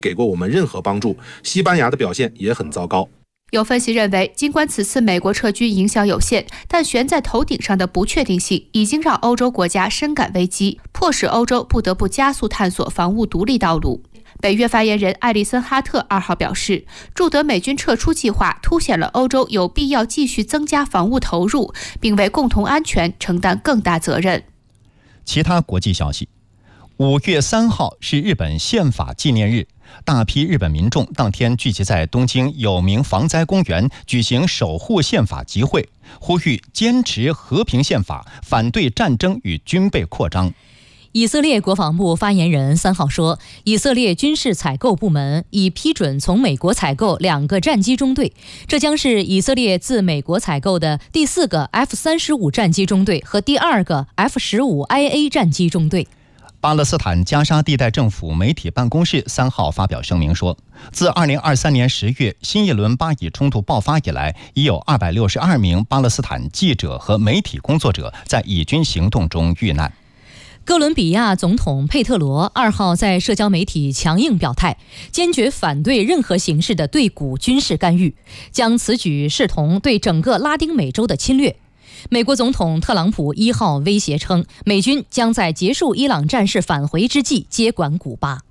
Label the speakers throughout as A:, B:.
A: 给过我们任何帮助。西班牙的表现也很糟糕。
B: 有分析认为，尽管此次美国撤军影响有限，但悬在头顶上的不确定性已经让欧洲国家深感危机，迫使欧洲不得不加速探索防务独立道路。北约发言人艾利森哈特2号表示，驻德美军撤出计划凸显了欧洲有必要继续增加防务投入，并为共同安全承担更大责任。
C: 其他国际消息，5月3号是日本宪法纪念日，大批日本民众当天聚集在东京有名防灾公园举行守护宪法集会，呼吁坚持和平宪法，反对战争与军备扩张。
D: 以色列国防部发言人3号说，以色列军事采购部门已批准从美国采购2个战机中队，这将是以色列自美国采购的第4个 F-35 战机中队和第2个 F-15IA 战机中队。
C: 巴勒斯坦加沙地带政府媒体办公室3号发表声明说，自2023年10月新一轮巴以冲突爆发以来，已有262名巴勒斯坦记者和媒体工作者在以军行动中遇难。
D: 哥伦比亚总统佩特罗2号在社交媒体强硬表态，坚决反对任何形式的对古军事干预，将此举视同对整个拉丁美洲的侵略。美国总统特朗普1号威胁称，美军将在结束伊朗战事返回之际接管古巴。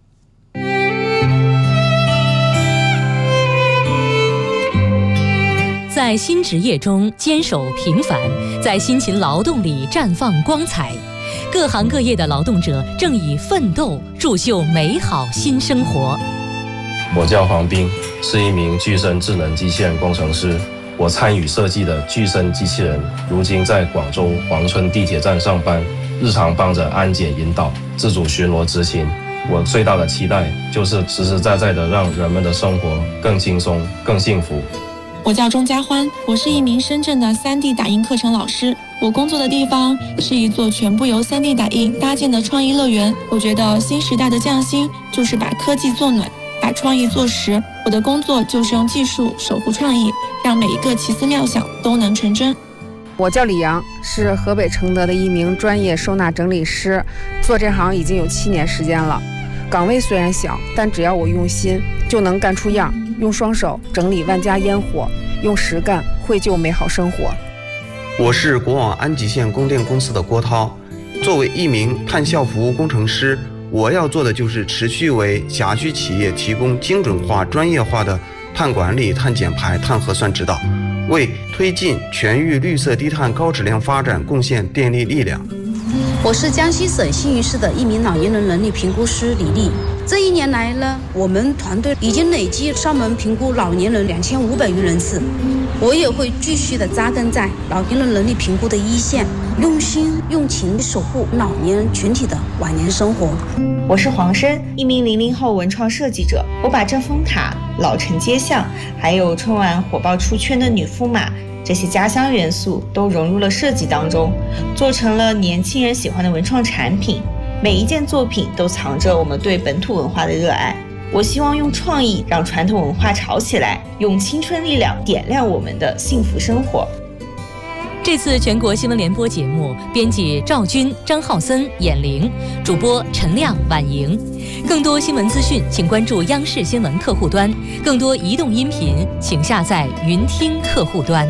D: 在新职业中坚守平凡，在辛勤劳动里绽放光彩。各行各业的劳动者正以奋斗铸就美好新生活。
E: 我叫黄斌，是一名具身智能机器人工程师。我参与设计的具身机器人，如今在广州黄村地铁站上班，日常帮着安检引导、自主巡逻执勤。我最大的期待就是实实在在的让人们的生活更轻松、更幸福。
F: 我叫钟家欢，我是一名深圳的3D 打印课程老师。我工作的地方是一座全部由3D 打印搭建的创意乐园。我觉得新时代的匠心就是把科技做暖，把创意做实。我的工作就是用技术守护创意，让每一个奇思妙想都能成真。
G: 我叫李阳，是河北承德的一名专业收纳整理师，做这行已经有7年时间了。岗位虽然小，但只要我用心，就能干出样。用双手整理万家烟火，用实干绘就美好生活。
H: 我是国网安吉县供电公司的郭涛，作为一名碳效服务工程师，我要做的就是持续为辖区企业提供精准化、专业化的碳管理、碳减排、碳核算指导，为推进全域绿色低碳高质量发展贡献电力力量。
I: 我是江西省新余市的一名老年人能力评估师李丽。这1年来呢，我们团队已经累计上门评估老年人2500余人次。我也会继续的扎根在老年人能力评估的一线，用心用情守护老年人群体的晚年生活。
J: 我是黄申，一名00后文创设计者。我把正风塔、老城街巷，还有春晚火爆出圈的女驸马这些家乡元素都融入了设计当中，做成了年轻人喜欢的文创产品。每一件作品都藏着我们对本土文化的热爱。我希望用创意让传统文化炒起来，用青春力量点亮我们的幸福生活。
D: 这次全国新闻联播节目，编辑赵军、张浩森、闫玲，主播陈亮、婉莹。更多新闻资讯，请关注央视新闻客户端；更多移动音频，请下载云听客户端。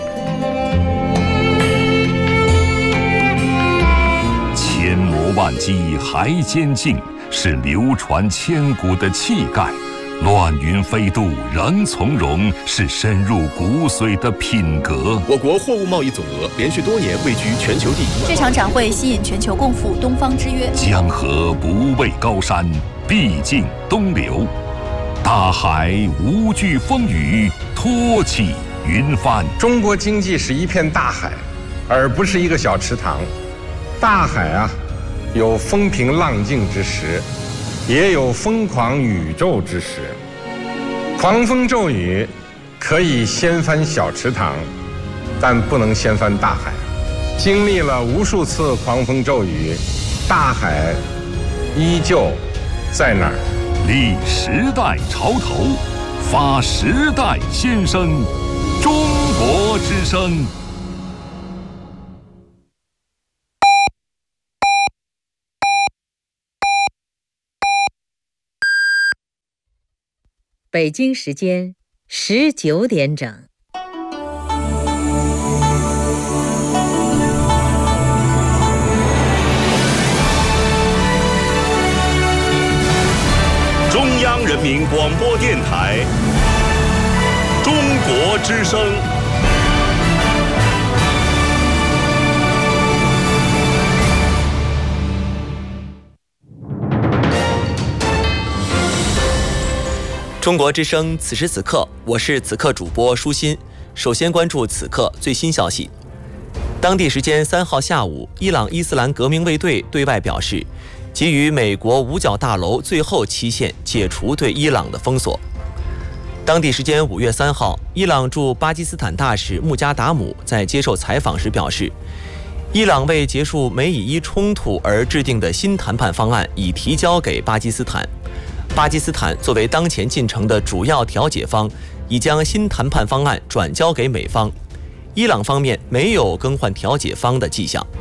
K: 千磨万击还坚劲，是流传千古的气概；乱云飞渡仍从容，是深入骨髓的品格。
L: 我国货物贸易总额连续多年位居全球第一。
M: 这场展会吸引全球共赴东方之约。
K: 江河不畏高山，必尽东流；大海无惧风雨，托起云帆。
N: 中国经济是一片大海，而不是一个小池塘。大海啊，有风平浪静之时，也有疯狂宇宙之时。狂风骤雨可以掀翻小池塘，但不能掀翻大海。经历了无数次狂风骤雨，大海依旧在那儿。
K: 立时代潮头，发时代先声，中国之声。
O: 北京时间19点整。
K: 中央人民广播电台《中国之声》。
P: 中国之声，此时此刻，我是此刻主播舒心。首先关注此刻最新消息。当地时间3号下午，伊朗伊斯兰革命卫队对外表示，给予美国五角大楼最后期限，解除对伊朗的封锁。当地时间5月3号，伊朗驻巴基斯坦大使穆加达姆在接受采访时表示，伊朗为结束美以伊冲突而制定的新谈判方案已提交给巴基斯坦。巴基斯坦作为当前进程的主要调解方，已将新谈判方案转交给美方。伊朗方面没有更换调解方的迹象。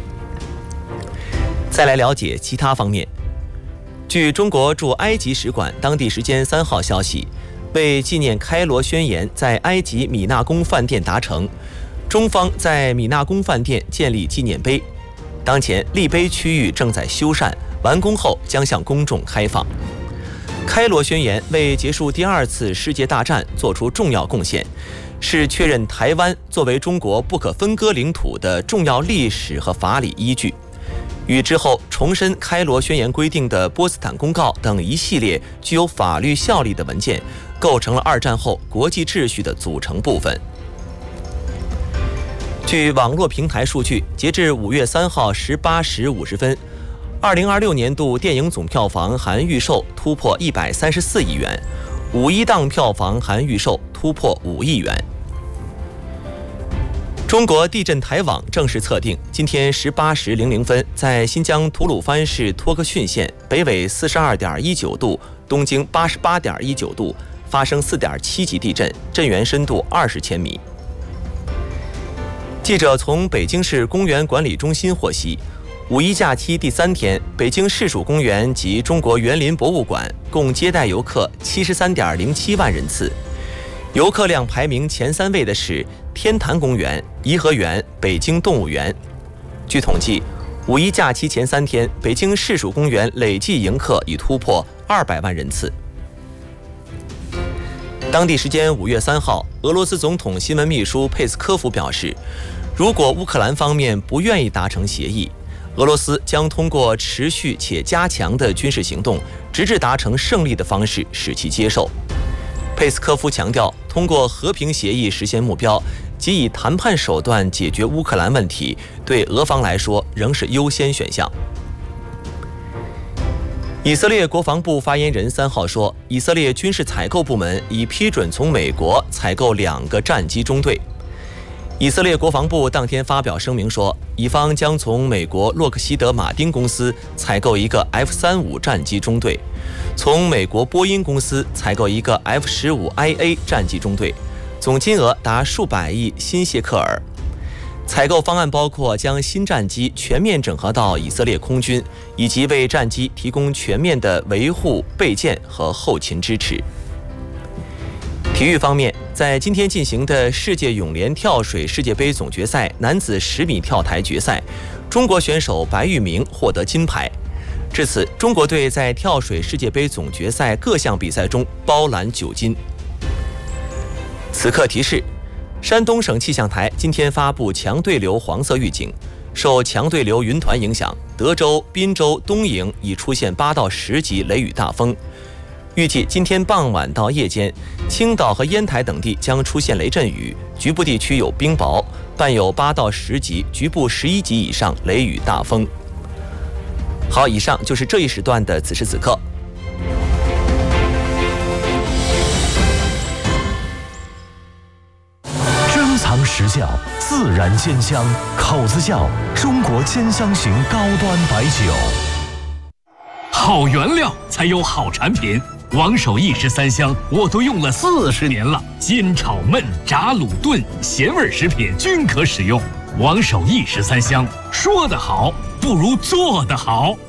P: 再来了解其他方面。据中国驻埃及使馆当地时间3号消息，为纪念开罗宣言在埃及米纳宫饭店达成，中方在米纳宫饭店建立纪念碑。当前立碑区域正在修缮，完工后将向公众开放。开罗宣言为结束第2次世界大战做出重要贡献，是确认台湾作为中国不可分割领土的重要历史和法理依据。与之后重申开罗宣言规定的波茨坦公告等一系列具有法律效力的文件，构成了2战后国际秩序的组成部分。据网络平台数据，截至5月3号18时50分，2026年度电影总票房含预售突破134亿元，5一档票房含预售突破5亿元。中国地震台网正式测定，今天18时00分，在新疆吐鲁番市托克逊县北纬42.19度、东经88.19度发生4.7级地震，震源深度20千米。记者从北京市公园管理中心获悉，5一假期第3天，北京市属公园及中国园林博物馆共接待游客73.07万人次。游客量排名前3位的是天坛公园、颐和园、北京动物园。据统计，5一假期前3天，北京市属公园累计迎客已突破200万人次。当地时间5月3号，俄罗斯总统新闻秘书佩斯科夫表示，如果乌克兰方面不愿意达成协议，俄罗斯将通过持续且加强的军事行动，直至达成胜利的方式使其接受。佩斯科夫强调，通过和平协议实现目标及以谈判手段解决乌克兰问题，对俄方来说仍是优先选项。以色列国防部发言人3号说，以色列军事采购部门已批准从美国采购2个战机中队。以色列国防部当天发表声明说，以方将从美国洛克希德马丁公司采购一个 F-35战机中队，从美国波音公司采购一个 F-15IA 战机中队，总金额达数百亿新谢克尔。采购方案包括将新战机全面整合到以色列空军，以及为战机提供全面的维护、备件和后勤支持。体育方面，在今天进行的世界泳联跳水世界杯总决赛男子10米跳台决赛，中国选手白玉明获得金牌。至此，中国队在跳水世界杯总决赛各项比赛中包揽9金。此刻提示：山东省气象台今天发布强对流黄色预警，受强对流云团影响，德州、滨州、东营已出现8到10级雷雨大风。预计今天傍晚到夜间，青岛和烟台等地将出现雷阵雨，局部地区有冰雹，伴有8到10级、局部11级以上雷雨大风。好，以上就是这一时段的此时此刻。
Q: 珍藏实窖，自然鲜香，口子窖，中国鲜香型高端白酒。
R: 好原料才有好产品。王守义13香我都用了40年了，煎炒焖炸卤炖咸味食品均可使用。王守义13香，说得好不如做得好。